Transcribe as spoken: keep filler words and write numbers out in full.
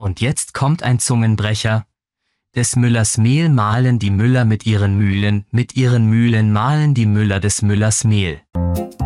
Und jetzt kommt ein Zungenbrecher. Des Müllers Mehl mahlen die Müller mit ihren Mühlen, mit ihren Mühlen mahlen die Müller des Müllers Mehl.